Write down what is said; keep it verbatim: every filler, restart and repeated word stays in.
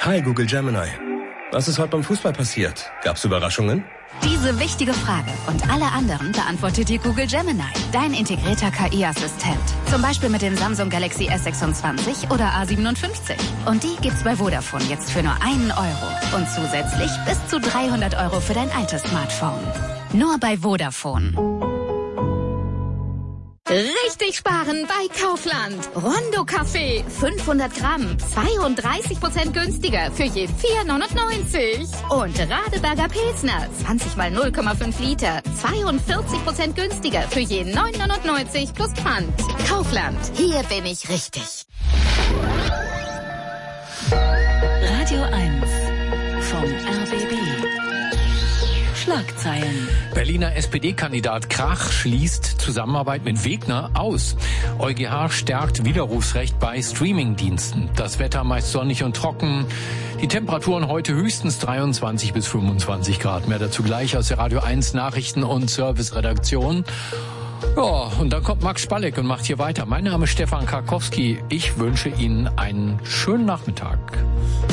Hi Google Gemini. Was ist heute beim Fußball passiert? Gab's Überraschungen? Diese wichtige Frage und alle anderen beantwortet dir Google Gemini, dein integrierter K I-Assistent. Zum Beispiel mit dem Samsung Galaxy S sechsundzwanzig oder A siebenundfünfzig. Und die gibt's bei Vodafone jetzt für nur einen Euro. Und zusätzlich bis zu dreihundert Euro für dein altes Smartphone. Nur bei Vodafone. Richtig sparen bei Kaufland. Rondo Kaffee, fünfhundert Gramm, zweiunddreißig Prozent günstiger für je vier neunundneunzig. Und Radeberger Pilsner, zwanzig mal null Komma fünf Liter, zweiundvierzig Prozent günstiger für je neun neunundneunzig plus Pfand. Kaufland, hier bin ich richtig. Radio eins vom R B B. Schlagzeilen. Berliner S P D-Kandidat Krach schließt Zusammenarbeit mit Wegner aus. EuGH stärkt Widerrufsrecht bei Streamingdiensten. Das Wetter meist sonnig und trocken. Die Temperaturen heute höchstens dreiundzwanzig bis fünfundzwanzig Grad. Mehr dazu gleich aus der Radio eins Nachrichten- und Service-Redaktion. Ja, und dann kommt Max Spalleck und macht hier weiter. Mein Name ist Stefan Karkowski. Ich wünsche Ihnen einen schönen Nachmittag.